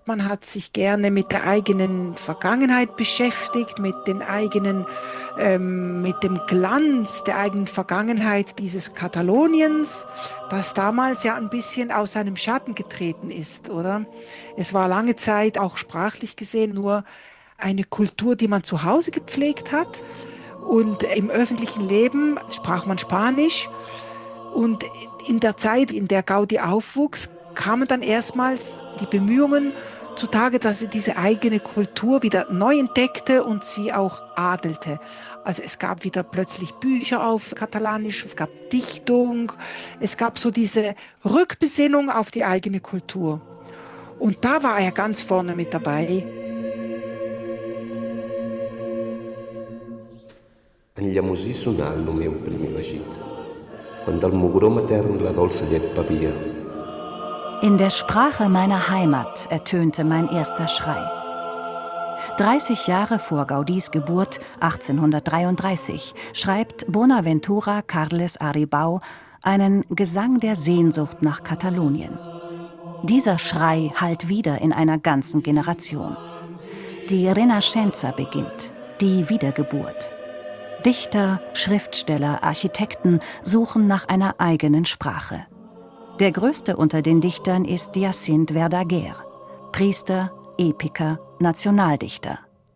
Man hat sich gerne mit der eigenen Vergangenheit beschäftigt, mit dem Glanz der eigenen Vergangenheit dieses Kataloniens, das damals ja ein bisschen aus seinem Schatten getreten ist, oder? Es war lange Zeit auch sprachlich gesehen nur eine Kultur, die man zu Hause gepflegt hat. Und im öffentlichen Leben sprach man Spanisch. Und in der Zeit, in der Gaudí aufwuchs, kamen dann erstmals die Bemühungen zutage, dass sie diese eigene Kultur wieder neu entdeckte und sie auch adelte. Also es gab wieder plötzlich Bücher auf Katalanisch, es gab Dichtung, es gab so diese Rückbesinnung auf die eigene Kultur. Und da war er ganz vorne mit dabei. En llamosí sonar lo meu primer vagit, quan del mugró matern la dolça llet pavia. In der Sprache meiner Heimat ertönte mein erster Schrei. 30 Jahre vor Gaudís Geburt, 1833, schreibt Bonaventura Carles Aribau einen Gesang der Sehnsucht nach Katalonien. Dieser Schrei hallt wieder in einer ganzen Generation. Die Renaixenza beginnt, die Wiedergeburt. Dichter, Schriftsteller, Architekten suchen nach einer eigenen Sprache. Der größte unter den Dichtern ist Jacint Verdaguer, Priester, Epiker, Nationaldichter.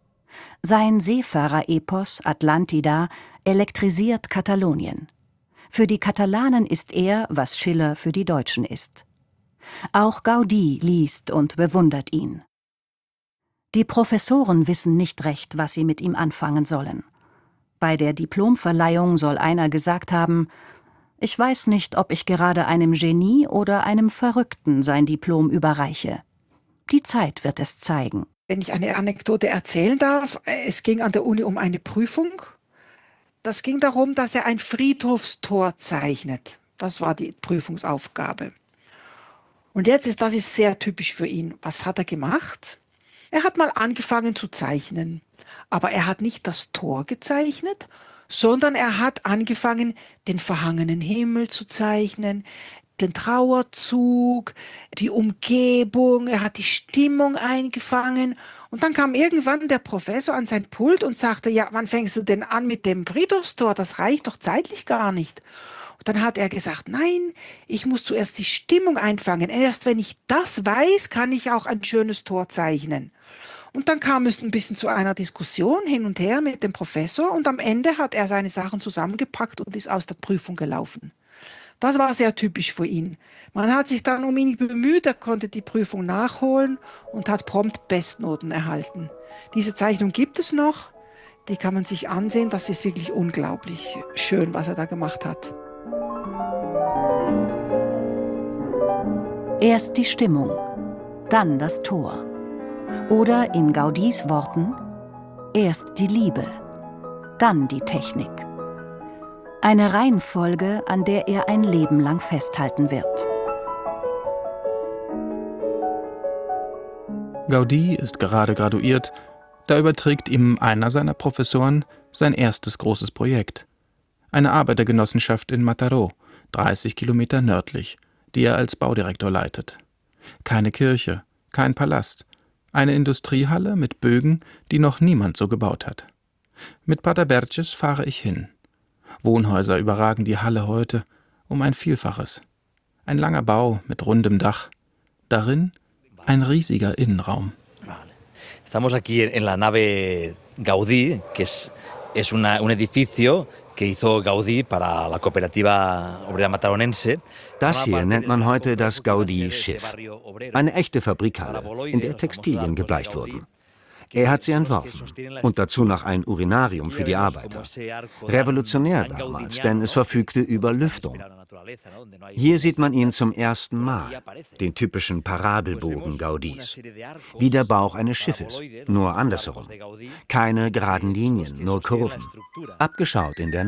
Sein Seefahrer-Epos Atlantida elektrisiert Katalonien. Für die Katalanen ist er, was Schiller für die Deutschen ist. Auch Gaudí liest und bewundert ihn. Die Professoren wissen nicht recht, was sie mit ihm anfangen sollen. Bei der Diplomverleihung soll einer gesagt haben: Ich weiß nicht, ob ich gerade einem Genie oder einem Verrückten sein Diplom überreiche. Die Zeit wird es zeigen. Wenn ich eine Anekdote erzählen darf, es ging an der Uni um eine Prüfung. Das ging darum, dass er ein Friedhofstor zeichnet. Das war die Prüfungsaufgabe. Und das ist sehr typisch für ihn. Was hat er gemacht? Er hat mal angefangen zu zeichnen. Aber er hat nicht das Tor gezeichnet, sondern er hat angefangen, den verhangenen Himmel zu zeichnen, den Trauerzug, die Umgebung, er hat die Stimmung eingefangen. Und dann kam irgendwann der Professor an sein Pult und sagte: Ja, wann fängst du denn an mit dem Friedhofstor? Das reicht doch zeitlich gar nicht. Und dann hat er gesagt: Nein, ich muss zuerst die Stimmung einfangen. Erst wenn ich das weiß, kann ich auch ein schönes Tor zeichnen. Und dann kam es ein bisschen zu einer Diskussion hin und her mit dem Professor und am Ende hat er seine Sachen zusammengepackt und ist aus der Prüfung gelaufen. Das war sehr typisch für ihn. Man hat sich dann um ihn bemüht, er konnte die Prüfung nachholen und hat prompt Bestnoten erhalten. Diese Zeichnung gibt es noch, die kann man sich ansehen, das ist wirklich unglaublich schön, was er da gemacht hat. Erst die Stimmung, dann das Tor. Oder in Gaudís Worten: Erst die Liebe, dann die Technik. Eine Reihenfolge, an der er ein Leben lang festhalten wird. Gaudí ist gerade graduiert, da überträgt ihm einer seiner Professoren sein erstes großes Projekt. Eine Arbeitergenossenschaft in Mataró, 30 Kilometer nördlich, die er als Baudirektor leitet. Keine Kirche, kein Palast, eine Industriehalle mit Bögen, die noch niemand so gebaut hat. Mit Pater Berches fahre ich hin. Wohnhäuser überragen die Halle heute um ein Vielfaches. Ein langer Bau mit rundem Dach. Darin ein riesiger Innenraum. Estamos aquí en la nave Gaudí, que es un edificio que hizo Gaudí para la Cooperativa Obrera Mataronense. Das hier nennt man heute das Gaudí-Schiff. Eine echte Fabrikhalle, in der Textilien gebleicht wurden. Er hat sie entworfen und dazu noch ein Urinarium für die Arbeiter. Revolutionär damals, denn es verfügte über Lüftung. Hier sieht man ihn zum ersten Mal, den typischen Parabelbogen Gaudís. Wie der Bauch eines Schiffes, nur andersherum. Keine geraden Linien, nur Kurven. Abgeschaut in der